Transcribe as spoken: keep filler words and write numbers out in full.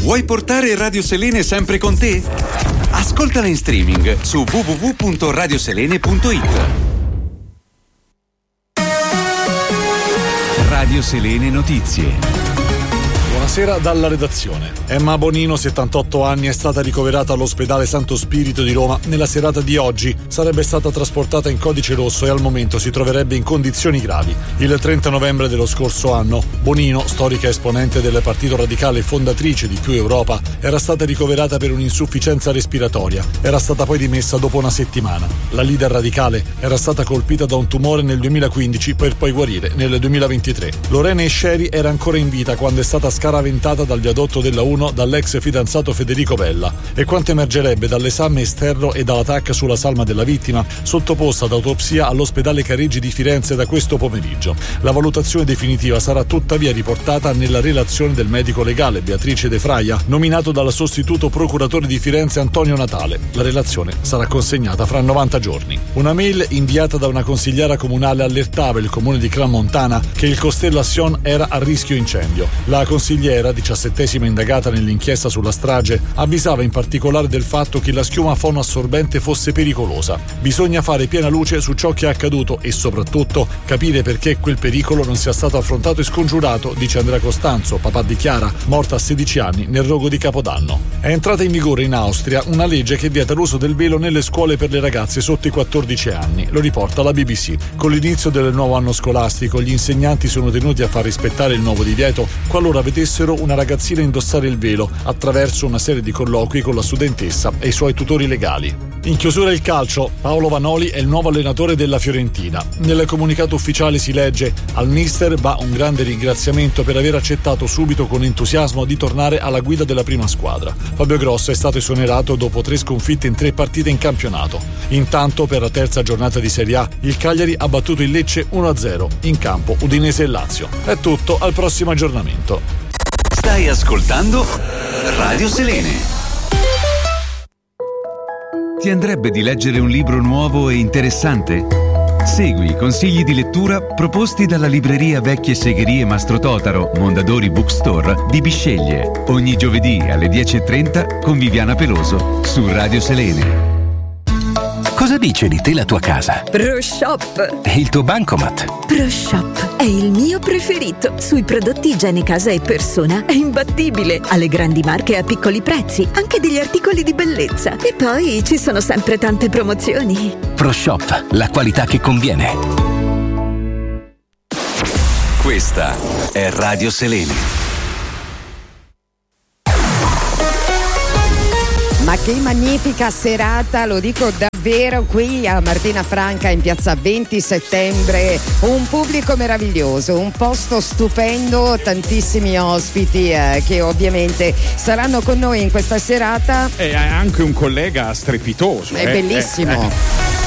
Vuoi portare Radio Selene sempre con te? Ascoltala in streaming su w w w punto radioselene punto it. Radio Selene Notizie. Buonasera dalla redazione. Emma Bonino, settantotto anni, è stata ricoverata all'ospedale Santo Spirito di Roma nella serata di oggi. Sarebbe stata trasportata in codice rosso e al momento si troverebbe in condizioni gravi. Il trenta novembre dello scorso anno, Bonino, storica esponente del Partito Radicale e fondatrice di Più Europa, era stata ricoverata per un'insufficienza respiratoria. Era stata poi dimessa dopo una settimana. La leader radicale era stata colpita da un tumore nel duemilaquindici per poi guarire nel duemilaventitré. Lorena Esceri era ancora in vita quando è stata scaraventata dal viadotto della Uno dall'ex fidanzato Federico Bella. E quanto emergerebbe dall'esame esterno e dalla T A C sulla salma della vittima, sottoposta ad autopsia all'ospedale Careggi di Firenze da questo pomeriggio. La valutazione definitiva sarà tuttavia riportata nella relazione del medico legale Beatrice De Fraia, nominato dal sostituto procuratore di Firenze Antonio Natale. La relazione sarà consegnata fra novanta giorni. Una mail inviata da una consigliera comunale allertava il comune di Crans-Montana che il Costellation era a rischio incendio. La consigliera, diciassettesima indagata nell'inchiesta sulla strage, avvisava in particolare del fatto che la schiuma fonoassorbente fosse pericolosa. Bisogna fare piena luce su ciò che è accaduto e soprattutto capire perché quel pericolo non sia stato affrontato e scongiurato, dice Andrea Costanzo, papà di Chiara, morta a sedici anni nel rogo di Capodanno. È entrata in vigore in Austria una legge che vieta l'uso del velo nelle scuole per le ragazze sotto i quattordici anni, lo riporta la B B C. Con l'inizio del nuovo anno scolastico, gli insegnanti sono tenuti a far rispettare il nuovo divieto qualora vedessero una ragazzina indossare il velo attraverso una serie di colloqui con la studentessa e i suoi tutori legali. In chiusura il calcio, Paolo Vanoli è il nuovo allenatore della Fiorentina. Nel comunicato ufficiale si legge: al mister va un grande ringraziamento per aver accettato subito con entusiasmo di tornare alla guida della prima squadra. Fabio Grosso è stato esonerato dopo tre sconfitte in tre partite in campionato. Intanto, per la terza giornata di Serie A, il Cagliari ha battuto il Lecce uno a zero, in campo Udinese e Lazio. È tutto, al prossimo aggiornamento. Stai ascoltando Radio Selene. Ti andrebbe di leggere un libro nuovo e interessante? Segui i consigli di lettura proposti dalla libreria Vecchie Segherie Mastro Totaro, Mondadori Bookstore di Bisceglie. Ogni giovedì alle dieci e trenta con Viviana Peloso su Radio Selene. Cosa dice di te la tua casa? ProShop. E il tuo bancomat? ProShop è il mio preferito. Sui prodotti igiene casa e persona è imbattibile. Alle grandi marche a piccoli prezzi, anche degli articoli di bellezza. E poi ci sono sempre tante promozioni. ProShop, la qualità che conviene. Questa è Radio Selene. Ma che magnifica serata, lo dico davvero, qui a Martina Franca in piazza venti settembre, un pubblico meraviglioso, un posto stupendo, tantissimi ospiti eh, che ovviamente saranno con noi in questa serata. E anche un collega strepitoso. È eh, bellissimo. Eh, eh.